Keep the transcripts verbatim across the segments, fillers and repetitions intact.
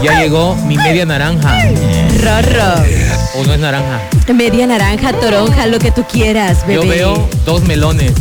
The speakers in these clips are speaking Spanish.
Ya llegó mi media naranja. Rorro. ¿O no es naranja? Media naranja, toronja, lo que tú quieras, bebé. Yo veo dos melones.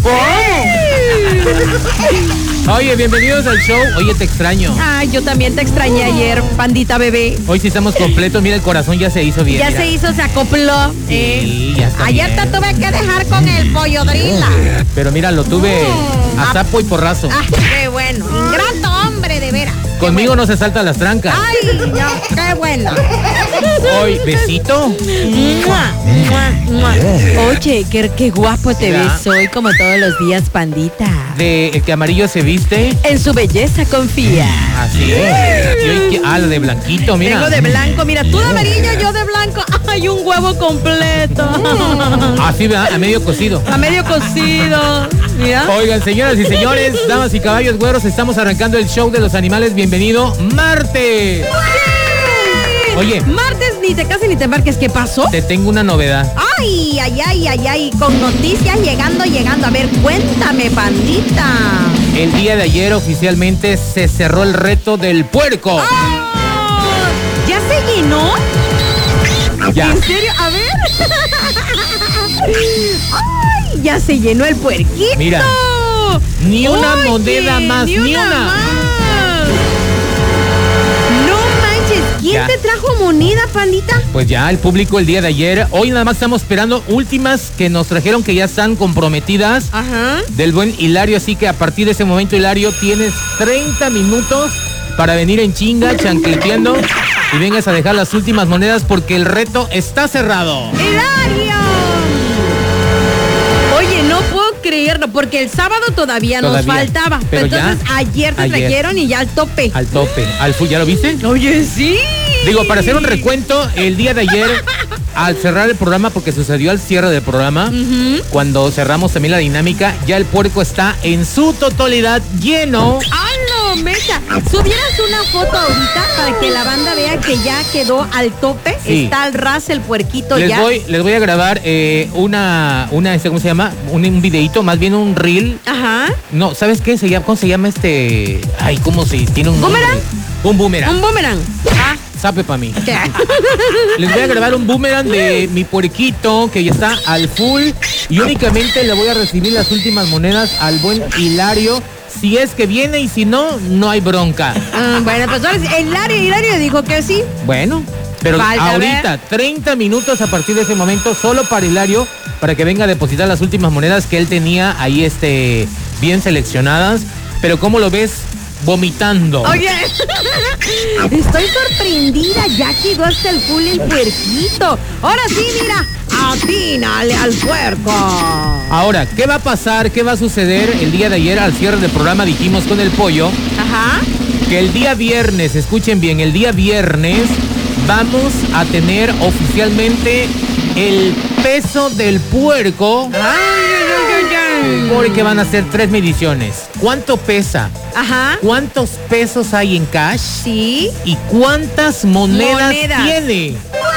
Oye, bienvenidos al show. Oye, te extraño. Ay, yo también te extrañé ayer, pandita bebé. Hoy sí estamos completos. Mira, el corazón ya se hizo bien. Ya mira. se hizo, se acopló. Sí, eh. ya está Ayer bien. te tuve que dejar con el pollo drila. Pero mira, lo tuve Mm. a sapo y porrazo. Ah, qué bueno. Ingrato hombre, de veras. Qué Conmigo bueno. no se saltan las trancas. Ay, no, qué bueno. Hoy, besito. Mua, mua, mua. Oye, qué, qué guapo te Ya. ves hoy, como todos los días, pandita. De el que amarillo se viste. En su belleza confía. Así es. Y hoy que- ah, la de blanquito, mira. Tengo de blanco, mira, tú de amarillo, yo de blanco. Ay, un huevo completo. Así, ¿verdad? A medio cocido. A medio cocido. Mira. Oigan, señoras y señores, damas y caballos güeros, estamos arrancando el show de los animales. Bienvenido, martes. Oye, Martes, ni te cases ni te embarques. ¿Qué pasó? te tengo una novedad. Ay, ay, ay, ay, ay. Con noticias llegando, llegando. A ver, cuéntame, pandita. El día de ayer oficialmente se cerró el reto del puerco. ¡Ah! ¿Ya se llenó? Ya. ¿En serio? A ver. ¡Ay! Ya se llenó el puerquito. Mira, ni una Oye, moneda más, ni, ni una, una. más. No manches, ¿quién Ya. te trajo moneda, pandita? Pues ya el público el día de ayer. Hoy nada más estamos esperando últimas que nos trajeron que ya están comprometidas. Ajá. Del buen Hilario, así que a partir de ese momento, Hilario, tienes treinta minutos para venir en chinga, chancleteando y vengas a dejar las últimas monedas porque el reto está cerrado. ¡Hilario! Oye, no puedo creerlo, porque el sábado todavía, Todavía, nos faltaba. pero ya, Entonces ayer te ayer. trajeron y ya al tope. Al tope, al fu- ¿ya lo viste? Oye, sí. Digo, para hacer un recuento, el día de ayer, al cerrar el programa, porque sucedió al cierre del programa, Ujú. cuando cerramos también la dinámica, ya el puerco está en su totalidad lleno. ¡Halo, mecha! ¿Subieras una foto ahorita para que la banda vea que ya quedó al tope? Sí. Está al ras el puerquito Les ya. voy, les voy a grabar eh, una, una, este, ¿cómo se llama? Un, un videíto, más bien un reel. Ajá. No, ¿sabes qué? Se llama, ¿cómo se llama este? Ay, ¿cómo se tiene un nombre? ¿Boomerang? Un boomerang. Un boomerang. Ah. Sape para mí. ¿Qué? Les voy a grabar un boomerang de mi puerquito que ya está al full y únicamente le voy a recibir las últimas monedas al buen Hilario. Si es que viene y si no, no hay bronca. Ah, bueno, pues ahora sí, Hilario, Hilario dijo que sí. Bueno, pero Falta ahorita, treinta minutos a partir de ese momento, solo para Hilario, para que venga a depositar las últimas monedas que él tenía ahí este, bien seleccionadas. Pero ¿cómo lo ves? Vomitando. Oye, estoy sorprendida, ya quedó hasta el full el puerquito. Ahora sí, mira, atínale al puerco. Ahora, ¿qué va a pasar? ¿Qué va a suceder? El día de ayer, al cierre del programa, dijimos con el pollo Ajá. que el día viernes, escuchen bien, el día viernes vamos a tener oficialmente el peso del puerco. Ay, ay, ay, ay. Porque van a ser tres mediciones. ¿Cuánto pesa? Ajá. ¿Cuántos pesos hay en cash? Sí. ¿Y cuántas monedas, Monedas. tiene?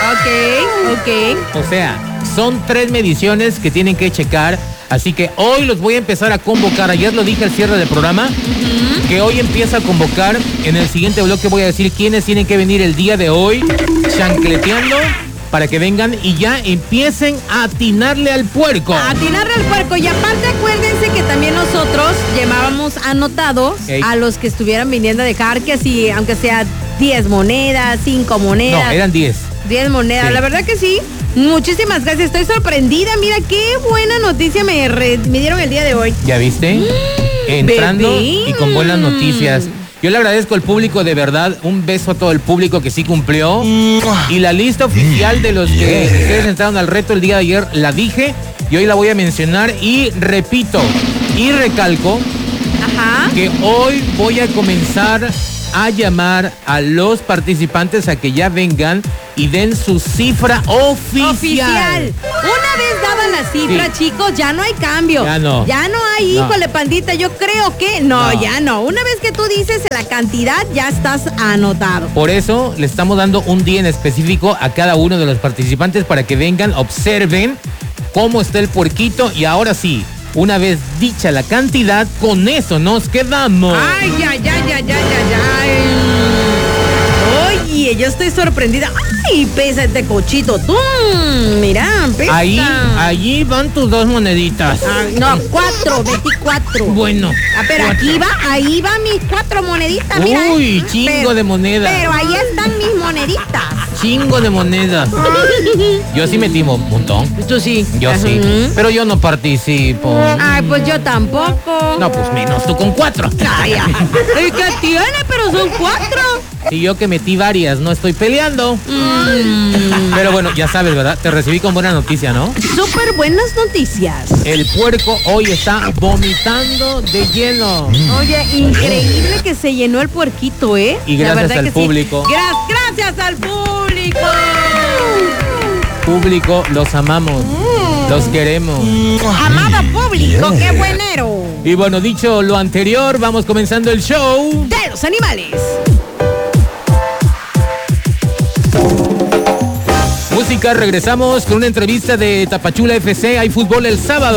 Ok, ok. O sea, son tres mediciones que tienen que checar. Así que hoy los voy a empezar a convocar. Ayer lo dije al cierre del programa, Ujú. que hoy empiezo a convocar. En el siguiente bloque voy a decir quiénes tienen que venir el día de hoy, chancleteando, para que vengan y ya empiecen a atinarle al puerco. Atinarle al puerco. Y aparte acuérdense que también nosotros llevábamos anotados Ey. a los que estuvieran viniendo a dejar que así, aunque sea diez monedas, cinco monedas. No, eran diez. diez monedas, Sí. la verdad que sí. Muchísimas gracias, estoy sorprendida. Mira qué buena noticia me, re- me dieron el día de hoy. ¿Ya viste? Entrando bebé. y con buenas noticias. Yo le agradezco al público, de verdad, un beso a todo el público que sí cumplió. Y la lista oficial de los que ustedes entraron al reto el día de ayer la dije y hoy la voy a mencionar y repito y recalco Ajá. que hoy voy a comenzar a llamar a los participantes a que ya vengan y den su cifra oficial. Oficial. Una vez dada la cifra, Sí. chicos, ya no hay cambio. Ya no. Ya no hay, No. híjole, pandita. Yo creo que no, No. ya no. Una vez que tú dices la cantidad, ya estás anotado. Por eso le estamos dando un día en específico a cada uno de los participantes para que vengan, observen cómo está el puerquito y ahora sí, una vez dicha la cantidad, con eso nos quedamos. Ay, ya, ya, ya, ya, ya, ya. Oye, Oye, yo estoy sorprendida. Ay, pesa este cochito. Tú, mira, pesa. Ahí, allí van tus dos moneditas. Ah, no, cuatro, veinticuatro. Bueno. Ah, pero cuatro. aquí va, ahí va mis cuatro moneditas, mira. Uy, eh. chingo Pero- de monedas. Pero ahí están mis moneditas. Chingo de monedas. Yo sí metí un montón. Tú sí. Yo sí. Ujú. Pero yo no participo. Ay, pues yo tampoco. No, pues menos, tú con cuatro. Ay, ay. ¿Y qué tiene? Pero son cuatro. Y yo que metí varias, no estoy peleando. Mm. Pero bueno, ya sabes, ¿verdad? Te recibí con buena noticia, ¿no? Súper buenas noticias. El puerco hoy está vomitando de lleno. Oye, increíble que se llenó el puerquito, ¿eh? Y La gracias verdad al que sí. público. Gra- gracias al público. Público, los amamos. Los queremos. Amado público, qué buenero. Y bueno, dicho lo anterior, vamos comenzando el show. De los animales. Música, regresamos con una entrevista de Tapachula F C. Hay fútbol el sábado.